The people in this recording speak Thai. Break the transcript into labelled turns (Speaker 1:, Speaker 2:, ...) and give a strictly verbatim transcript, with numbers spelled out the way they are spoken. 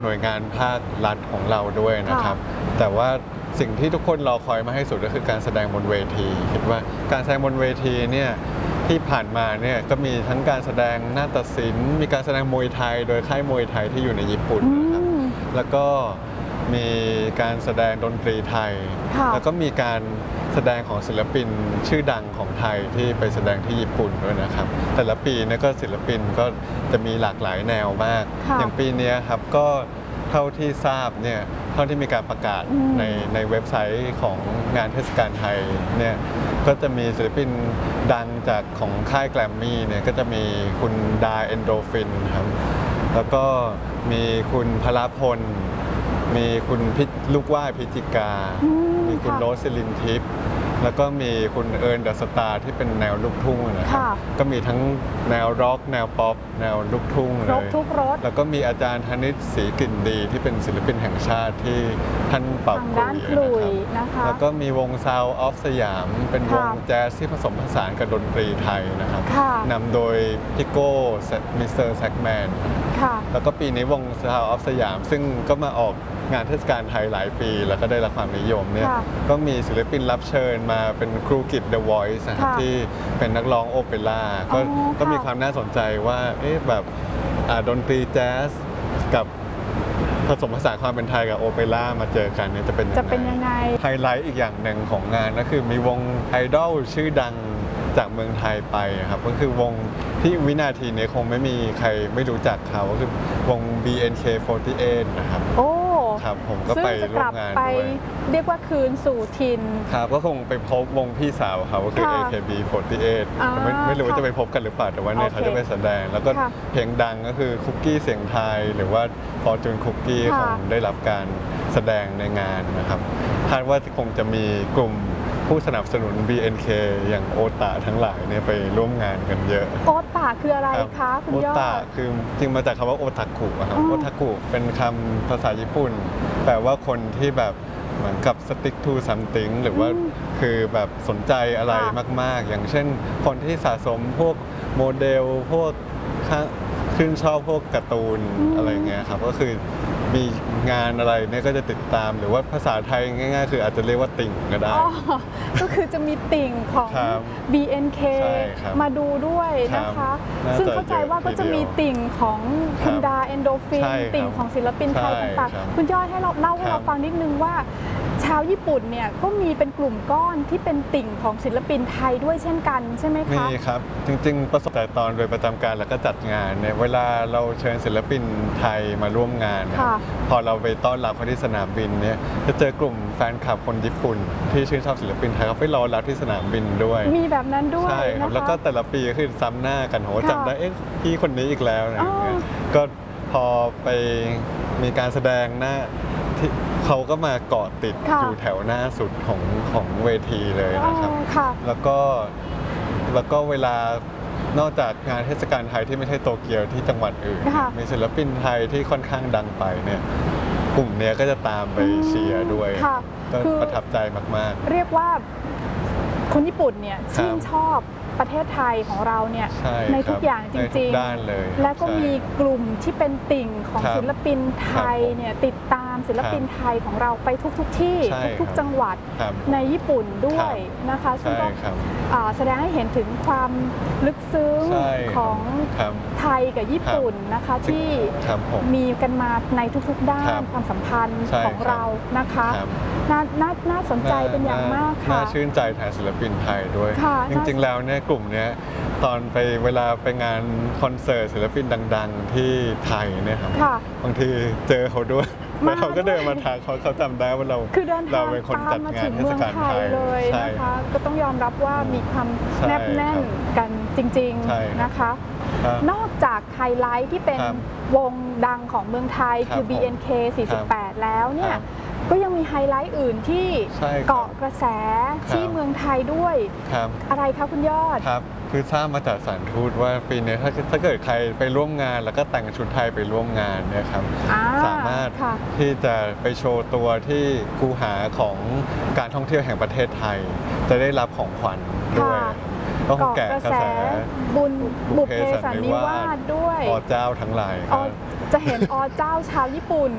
Speaker 1: หน่วยงานภาครัฐของเราด้วยนะครับแต่ว่าสิ่งที่ทุกคนรอคอยมาให้สุดก็คือการแสดงบนเวทีคิดว่าการแสดงบนเวทีเนี่ยที่ผ่านมาเนี่ยก็มีทั้งการแสดงนาฏศิลป์มีการแสดงมวยไทยโดยค่ายมวยไทยที่อยู่ในญี่ปุ่นนะครับแล้วก็มีการแสดงดนตรีไทยแล้วก็มีการแสดงของศิลปินชื่อดังของไทยที่ไปแสดงที่ญี่ปุ่นด้วยนะครับแต่ละปีเนี่ยก็ศิลปินก็จะมีหลากหลายแนวมากอย่างปีนี้ครับก็เท่าที่ทราบเนี่ยเท่าที่มีการประกาศในในเว็บไซต์ของงานเทศกาลไทยเนี่ยก็จะมีศิลปินดังจากของค่ายแกรมมี่เนี่ยก็จะมีคุณดาเอนโดฟินครับแล้วก็มีคุณพลพลมีคุณพิลูกว่ายพิจิกามีคุณโรสซิลินทิพย์แล้วก็มีคุณเอิร์นเดอะสตาร์ที่เป็นแนวลูกทุ่งนะครับก็มีทั้งแนวร็อกแนวป๊อปแนวลูกทุ่งเลย
Speaker 2: ทุกรส
Speaker 1: แล้วก็มีอาจารย์ธนิตศรีกลิ่นดีที่เป็นศิลปินแห่งชาติที่ท่านเป่าขลุ่ยนะครับแล้วก็มีวงซาวออฟสยามเป็นวงแจ๊สที่ผสมผสานกับดนตรีไทยนะครับนำโดยพี่โก้มิสเตอร์แซกแมนแล้วก็ปีนี้วงซาวออฟสยามซึ่งก็มาออกงานเทศกาลไทยหลายปีแล้วก็ได้รับความนิยมเนี่ยก็มีศิลปินรับเชิญมาเป็นครูกิตเดอะวอยซ์นะครับที่เป็นนักร้องโอเปร่าก็ก็มีความน่าสนใจว่าเอ๊ะแบบดนตรีแจ๊สกับผสมผสานความเป็นไทยกับโอเปร่ามาเจอกันเนี่ยจะเป็น
Speaker 2: จะเป็นยังไง
Speaker 1: ไฮไลท์อีกอย่างหนึ่งของงานก็คือมีวงไอดอลชื่อดังจากเมืองไทยไปครับก็คือวงที่วินาทีนี้คงไม่มีใครไม่รู้จักเขาก็คือวง บี เอ็น เค โฟร์ตี้เอท นะครับโอ้ครับผมก็ไปร่วมงานด้วย
Speaker 2: เรียกว่าคืนสู่ถิ่น
Speaker 1: ครับก็คงไปพบวงพี่สาวเขาก็คือ เอ เค บี โฟร์ตี้เอท ไม่ไม่รู้ว่าจะไปพบกันหรือเปล่าแต่ว่าเนี่ยเขาจะไปแสดงแล้วก็เพลงดังก็คือคุกกี้เสียงไทยหรือว่าฟอร์จูนคุกกี้คงได้รับการแสดงในงานนะครับคาดว่าคงจะมีกลุ่มผู้สนับสนุน บี เอ็น เค อย่างโอตาทั้งหลายเนี่ยไปร่วมงานกันเยอะ
Speaker 2: โอตาคืออะไรคะคุณยอด
Speaker 1: โอตาคือจริงมาจากคำว่าโอทาคุครับโอทาคุเป็นคำภาษาญี่ปุ่นแปลว่าคนที่แบบเหมือนกับ stick to something หรือว่าคือแบบสนใจอะไรมากๆอย่างเช่นคนที่สะสมพวกโมเดลพวกชื่นชอบพวกการ์ตูนอะไรเงี้ยครับก็คือมีงานอะไรเนี่ยก็จะติดตามหรือว่าภาษาไทยง่ายๆคืออาจจะเรียกว่าติ่งก็ได้
Speaker 2: ก็คือจะมีติ่งของ บี เอ็น เค มาดูด้วยนะคะซึ่งเข้าใจว่าก็จะมีติ่งของคุณดาเอนโดฟินติ่งของศิลปินไทยต่างๆคุณยอดให้เราเล่าให้เราฟังนิดนึงว่าชาวญี่ปุ่นเนี่ยก็มีเป็นกลุ่มก้อนที่เป็นติ่งของศิลปินไทยด้วยเช่นกันใช่ไหมคะ
Speaker 1: มีครับจริงๆประสบการณ์ตอนโดยประจำการแล้วก็จัดงานเนี่ยเวลาเราเชิญศิลปินไทยมาร่วมงานพอเราไปต้อนรับเขาที่สนามบินเนี่ยจะเจอกลุ่มแฟนคลับคนญี่ปุ่นที่ชื่นชอบศิลปินไทยเขาไปรอรับที่สนามบินด้วย
Speaker 2: มีแบบนั้นด้วย
Speaker 1: ใช่ครับแล้วก็แต่ละปีก็คือซ้ำหน้ากันโหจำได้เอ๊ะพี่คนนี้อีกแล้วอะไรอย่างเงี้ยก็พอไปมีการแสดงหน้าเขาก็มาเกาะติดอยู่แถวหน้าสุดของของเวทีเลยนะครับแล้วก็แล้วก็เวลานอกจากงานเทศกาลไทยที่ไม่ใช่โตเกียวที่จังหวัดอื่นมีศิลปินไทยที่ค่อนข้างดังไปเนี่ยกลุ่มนี้ก็จะตามไปเชียร์ด้วยก็ประทับใจมาก
Speaker 2: ๆเรียกว่าคนญี่ปุ่นเนี่ยชื่นชอบประเทศไทยของเราเนี่ยในทุกอย่างจริงๆและก็มีกลุ่มที่เป็นติ่งของศิลปินไทยเนี่ยติดตามศิลปินไทยของเราไปทุกๆที่ทุกๆจังหวัดในญี่ปุ่นด้วยนะคะซึ่งก็แสดงให้เห็นถึงความลึกซึ้งของไทยกับญี่ปุ่นนะคะที่มีกันมาในทุกๆด้านความสัมพันธ์ของเรานะคะน่าน่าน่าสนใจเป็นอย่างมากค่ะ
Speaker 1: น่าชื่นใจแทนศิลปินไทยด้วยจริงๆแล้วเนี่ยกลุ่มนี้ตอนไปเวลาไปงานคอนเสิร์ตศิลปินดังๆที่ไทยเนี่ยครับบางทีเจอเขาด้วยแล้วเขาก็เดินมาทักเขาเขาจำได้ว่าเราเราเป็นคนจัดงานเทศกาลไทย
Speaker 2: เลยนะคะก็ต้องยอมรับว่ามีความแนบแน่นกันจริงๆนะคะนอกจากไฮไลท์ที่เป็นวงดังของเมืองไทยคือ บี เอ็น เค สี่สิบแปดแล้วเนี่ยก็ยังมีไฮไลท์อื่นที่เกาะกระแสที่เมืองไทยด้วยอะไรคะคุณยอด
Speaker 1: ครับคือทราบมาจากสถานทูตว่าปีนี้ถ้าถ้าเกิดใครไปร่วมงานแล้วก็แต่งชุดไทยไปร่วมงานเนี่ยครับสามารถที่จะไปโชว์ตัวที่คูหาของการท่องเที่ยวแห่งประเทศไทยจะได้รับของขวัญด้วย
Speaker 2: ก็แกะกระแสบุญบุพเพสันนิวาสด้วย
Speaker 1: อเจ้าทั้งหลาย
Speaker 2: จะเห็นอเจ้าชาวญี่ปุ่น